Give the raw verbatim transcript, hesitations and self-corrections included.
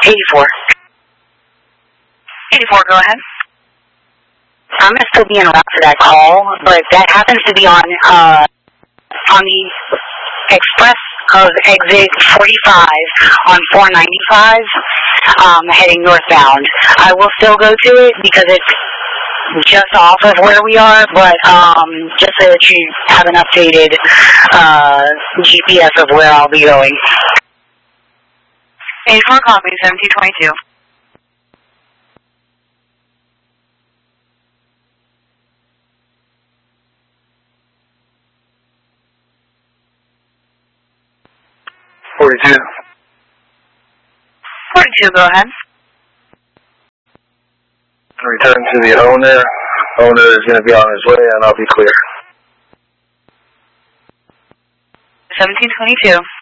eighty-four. eighty-four, go ahead. I'm going to still be en route for that call, but that happens to be on, uh, on the express of exit forty-five on four ninety-five, um, heading northbound. I will still go to it because it's just off of where we are, but um, just so that you have an updated uh, G P S of where I'll be going. eighty-four, copy, seventeen twenty-two. forty-two. forty-two, go ahead. Return to the owner. Owner is going to be on his way, and I'll be clear. seventeen twenty-two.